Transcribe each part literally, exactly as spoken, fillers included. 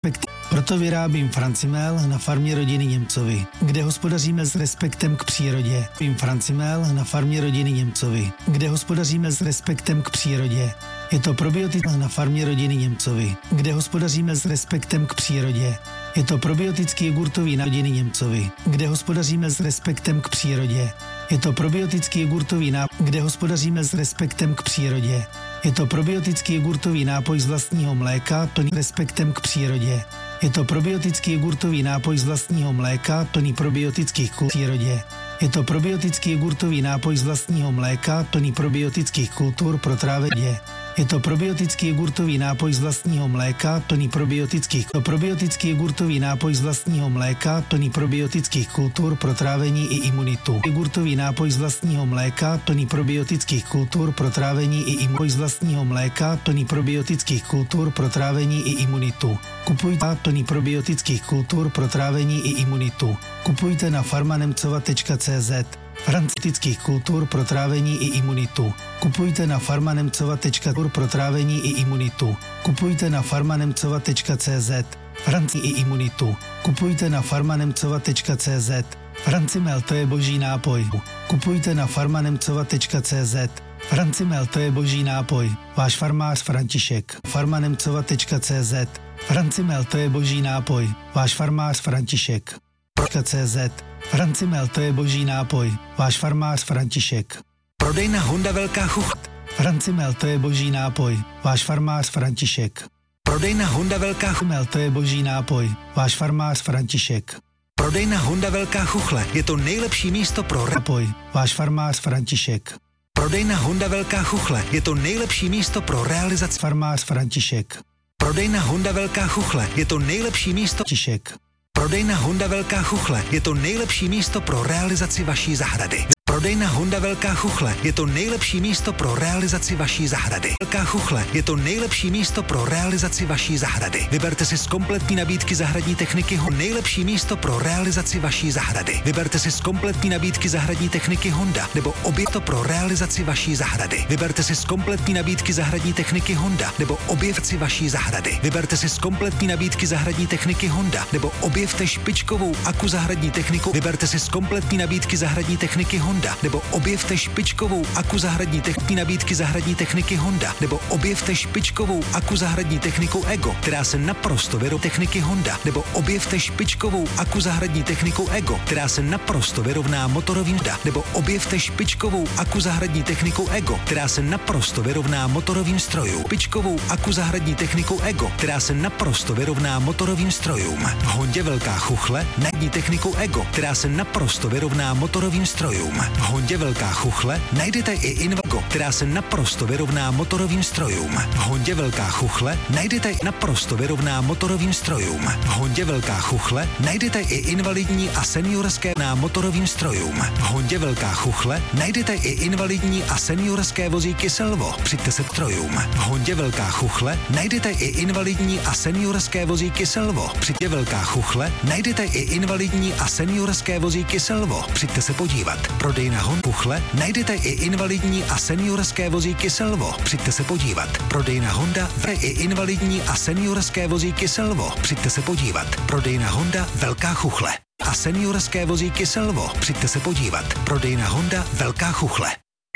Proto vyrábím Francimel na farmě rodiny Němcovi, kde hospodaříme s respektem k přírodě. Vím Francimel na farmě rodiny Němcovi, kde hospodaříme s respektem k přírodě. Je to probiotik na farmě rodiny Němcovi, kde hospodaříme s respektem k přírodě. Je to probiotický jogurtový na rodiny Němcovi, kde hospodaříme s respektem k přírodě. Je to probiotický jogurtový nápoj, kde hospodaříme s respektem k přírodě. Je to probiotický jogurtový nápoj z vlastního mléka, plný respektem k přírodě. Je to probiotický jogurtový nápoj z vlastního mléka, plný probiotických kultur v přírodě. Je to probiotický jogurtový nápoj z vlastního mléka, plný probiotických kultur pro trávení. Je to probiotický jogurtový nápoj z vlastního mléka, plný probiotických to probiotický jogurtový nápoj z vlastního mléka, plný probiotických kultur pro trávení i imunitu. Jogurtový nápoj z vlastního mléka, plný probiotických kultur pro trávení i imunitu. Z vlastního mléka, plný probiotických kultur pro trávení i imunitu. Kupujte plný probiotických kultur pro trávení i imunitu. Kupujte na farmanemcova tečka cé zet. Francouzských kultur pro trávení i imunitu. Kupujte na farmanemcova tečka cé zet pro trávení i imunitu. Kupujte na farmanemcova tečka cé zet. Franci i imunitu. Kupujte na farmanemcova tečka cé zet. Francimel, to je boží nápoj. Kupujte na farmanemcova tečka cé zet. Francimel, to je boží nápoj. Váš farmář František. farmanemcova tečka cé zet. Francimel, to je boží nápoj. Váš farmář František. .cz. Francimel, to je boží nápoj. Váš farmář František. Prodejna Honda Velká Chuchla. Francimel, to je boží nápoj. Váš farmář František. Prodejna Honda Velká Chuchla. To je boží nápoj. Váš farmář František. Prodejna Honda Velká Chuchle. Je to nejlepší místo pro nápoj. Váš farmář František. Prodejna Honda Velká Chuchle. Je to nejlepší místo pro realizaci farmář František. Prodejna Honda Velká Chuchle. Je to nejlepší místo František. Prodejna Honda Velká Chuchle. Je to nejlepší místo pro realizaci vaší zahrady. Prodejna Honda Velká Chuchle. Je to nejlepší místo pro realizaci vaší zahrady. Velká Chuchle. Je to nejlepší místo pro realizaci vaší zahrady. Vyberte si z kompletní nabídky zahradní techniky Honda. Nejlepší místo pro realizaci vaší zahrady. Vyberte si z kompletní nabídky zahradní techniky Honda nebo objev to pro realizaci vaší zahrady. Vyberte si z kompletní nabídky zahradní techniky Honda nebo objevci vaší zahrady. Vyberte si z kompletní nabídky zahradní techniky Honda nebo objevte špičkovou aku zahradní techniku. Vyberte si z kompletní nabídky zahradní techniky Honda nebo objevte špičkovou aku zahradní techniky nabídky zahradní techniky Honda nebo objevte špičkovou aku zahradní technikou Ego, která se naprosto vyrovná techniky Honda nebo objevte špičkovou aku zahradní technikou Ego, která se naprosto vyrovná motorovým Honda nebo objevte špičkovou aku zahradní technikou Ego, která se naprosto vyrovná motorovým strojům. Špičkovou aku zahradní technikou Ego, která se naprosto vyrovná motorovým strojům. V Hondě Velká Chuchle najdí technikou Ego, která se naprosto vyrovná motorovým strojům. V Hondě Velká Chuchle najdete i Invago, která se naprosto vyrovná motorovým strojům. V Hondě Velká Chuchle najdete i naprosto vyrovná motorovým strojům. V Hondě Velká Chuchle najdete i invalidní a seniorské na motorovým strojům. V Hondě Velká Chuchle najdete i invalidní a seniorské vozíky Selvo. Přijďte se k strojům. V Hondě Velká Chuchle najdete i invalidní a seniorské vozíky Selvo. Přijďte Velká Chuchle najdete i invalidní a seniorské vozíky Selvo. Přijďte se podívat. Prodejna Honda Chuchle najdete i invalidní a seniorské vozíky Selvo. Přijďte se podívat. Prodejna Honda ve i invalidní a seniorské vozíky Selvo. Přijďte se podívat. Prodejna Honda Velká Chuchle a seniorské vozíky Selvo. Přijďte se podívat. Prodejna Honda Velká Chuchle.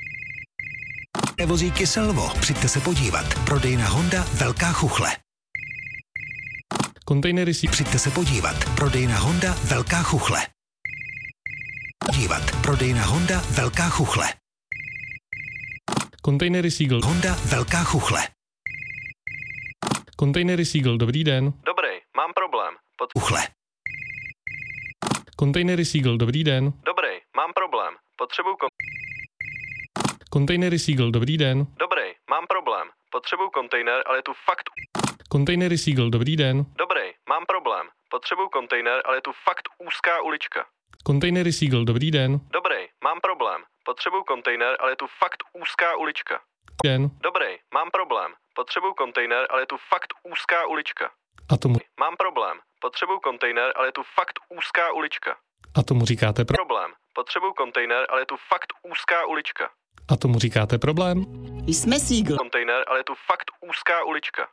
Vozíky Selvo. Přijďte se podívat. Prodejna Honda Velká Chuchle. Kontejnery si přijďte se podívat. Prodejna Honda Velká Chuchle. Dívat. Prodejna Honda Velká Chuchle. Kontejnery Siegel. Honda Velká Chuchle. Kontejnery Siegel, dobrý den. Dobrý, mám problém. Pot... Chuchle. Kontejnery Siegel, dobrý den. Dobrý, mám problém. Potřebuju kom... Kontejnery Siegel, dobrý den. Dobrý, mám problém. Potřebuju kontejner, ale je tu fakt... Kontejnery Siegel, dobrý den. Dobrý, mám problém. Potřebuju kontejner, ale je tu fakt úzká ulička. Kontejnery Siegel, dobrý den. Dobrý, mám problém. Potřebuju kontejner, ale je tu fakt úzká ulička. Den. Dobrý, mám problém. Potřebuju kontejner, ale je tu fakt úzká ulička. A tomu... Mám problém. Potřebuju kontejner, ale je tu fakt úzká ulička. A tomu říkáte pro... Problém. Potřebuju kontejner, ale je tu fakt úzká ulička. A tomu říkáte problém? Jsme Siegel. Kontejner, ale je tu fakt úzká ulička.